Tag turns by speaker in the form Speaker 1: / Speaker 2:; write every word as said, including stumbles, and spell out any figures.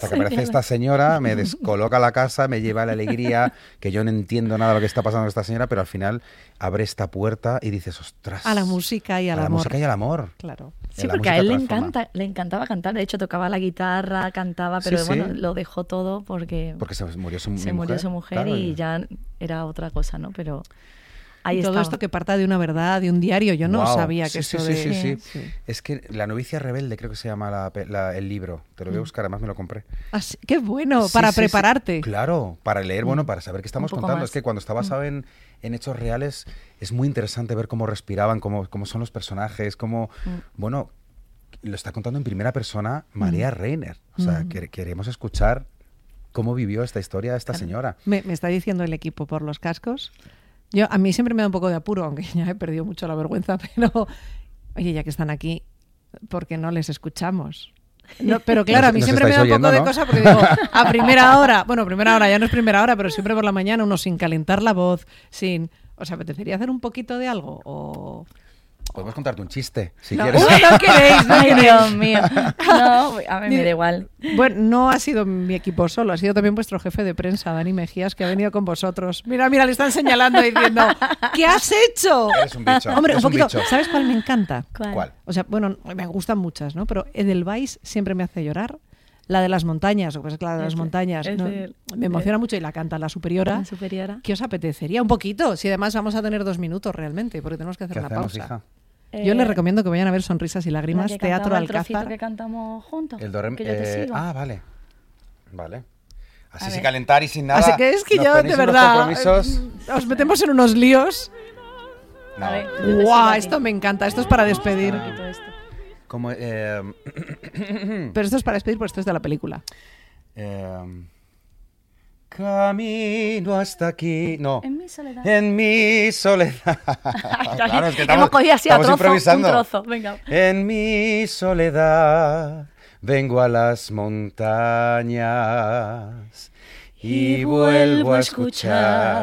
Speaker 1: O sea, que aparece esta señora, me descoloca la casa, me lleva la alegría, que yo no entiendo nada de lo que está pasando con esta señora, pero al final abre esta puerta y dices, ostras.
Speaker 2: A la música y al
Speaker 1: a la
Speaker 2: amor.
Speaker 1: música y al amor.
Speaker 2: Claro.
Speaker 3: Sí, porque a él le encanta, le encantaba cantar. De hecho, tocaba la guitarra, cantaba, pero
Speaker 1: sí,
Speaker 3: bueno,
Speaker 1: sí.
Speaker 3: lo dejó todo porque,
Speaker 1: porque se murió su,
Speaker 3: se murió
Speaker 1: mujer,
Speaker 3: su mujer
Speaker 1: claro,
Speaker 3: y ya era otra cosa, ¿no? Pero ahí
Speaker 2: y todo
Speaker 3: estaba.
Speaker 2: esto que parta de una verdad, de un diario. Yo no
Speaker 1: wow.
Speaker 2: sabía
Speaker 1: sí,
Speaker 2: que
Speaker 1: sí,
Speaker 2: eso
Speaker 1: sí,
Speaker 2: de...
Speaker 1: sí, sí,
Speaker 2: sí.
Speaker 1: Es que La novicia rebelde, creo que se llama la, la, el libro. Te lo voy a buscar, además me lo compré.
Speaker 2: Ah, sí, qué bueno,
Speaker 1: Sí,
Speaker 2: para
Speaker 1: sí,
Speaker 2: prepararte.
Speaker 1: Sí. Claro, para leer, bueno, para saber qué estamos contando.
Speaker 3: más.
Speaker 1: Es que cuando está basado en, en hechos reales, es muy interesante ver cómo respiraban, cómo, cómo son los personajes, cómo,
Speaker 3: Mm.
Speaker 1: bueno, lo está contando en primera persona María
Speaker 2: Mm.
Speaker 1: Reiner. O sea,
Speaker 2: Mm.
Speaker 1: que, queremos escuchar cómo vivió esta historia esta señora.
Speaker 2: Me, me está diciendo el equipo por los cascos. Yo, a mí siempre me da un poco de apuro, aunque ya he perdido mucho la vergüenza, pero, oye, ya que están aquí, ¿por qué no les escuchamos? No, pero claro, a mí
Speaker 1: Nos
Speaker 2: siempre me da un
Speaker 1: estáis
Speaker 2: poco
Speaker 1: oyendo,
Speaker 2: de
Speaker 1: ¿no?
Speaker 2: cosa porque digo, a primera hora, bueno, primera hora ya no es primera hora, pero siempre por la mañana uno sin calentar la voz, sin... ¿Os apetecería hacer un poquito de algo? O...
Speaker 1: Podemos contarte un chiste, si
Speaker 2: No,
Speaker 1: quieres.
Speaker 2: uy, no queréis, no
Speaker 3: Ay,
Speaker 2: queréis.
Speaker 3: Dios mío. No, a mí me da igual.
Speaker 2: Bueno, no ha sido mi equipo solo, ha sido también vuestro jefe de prensa, Dani Mejías, que ha venido con vosotros. Mira, mira, le están señalando diciendo, ¿qué has hecho?
Speaker 1: Eres un bicho.
Speaker 2: Hombre,
Speaker 1: eres
Speaker 2: un poquito,
Speaker 1: bicho.
Speaker 2: ¿sabes cuál me encanta?
Speaker 3: ¿Cuál?
Speaker 1: ¿Cuál?
Speaker 2: O sea, bueno, me gustan muchas, ¿no? Pero Edelweiss siempre me hace llorar. La de las montañas, o pues es que la de las
Speaker 3: Es-
Speaker 2: montañas,
Speaker 3: es
Speaker 2: ¿no?
Speaker 3: de-
Speaker 2: me emociona mucho y la canta la superiora.
Speaker 3: La superiora.
Speaker 2: ¿Qué os apetecería? Un poquito, si además vamos a tener dos minutos realmente, porque tenemos que hacer
Speaker 1: ¿Qué
Speaker 2: una
Speaker 1: hacemos,
Speaker 2: pausa.
Speaker 1: hija?
Speaker 2: Yo les
Speaker 3: Eh,
Speaker 2: recomiendo que vayan a ver Sonrisas y
Speaker 3: la
Speaker 2: Lágrimas,
Speaker 3: que
Speaker 2: Teatro
Speaker 3: cantaba el trocito
Speaker 2: Alcázar.
Speaker 3: que cantamos juntos.
Speaker 1: El do, re,
Speaker 3: que yo te
Speaker 1: eh,
Speaker 3: sigo.
Speaker 1: Ah, vale. Vale. Así
Speaker 3: A
Speaker 1: sin
Speaker 3: ver.
Speaker 1: calentar y sin nada.
Speaker 2: Así que es que
Speaker 1: nos
Speaker 2: yo,
Speaker 1: ponéis
Speaker 2: de
Speaker 1: unos
Speaker 2: verdad,
Speaker 1: compromisos.
Speaker 2: eh, os metemos en unos líos.
Speaker 1: No.
Speaker 3: A ver, yo te sigo
Speaker 2: ¡Guau!
Speaker 3: a ti.
Speaker 2: Esto me encanta. Esto es para despedir.
Speaker 3: Un poquito esto.
Speaker 1: Como, eh,
Speaker 2: Pero esto es para despedir, pues esto es de la película.
Speaker 1: eh, camino hasta aquí. No.
Speaker 3: En mi soledad.
Speaker 1: En mi soledad. Claro, es que estamos,
Speaker 3: Hemos cogido así a
Speaker 1: estamos
Speaker 3: trozo,
Speaker 1: improvisando.
Speaker 3: un trozo. Venga.
Speaker 1: En mi soledad vengo a las montañas y vuelvo a escuchar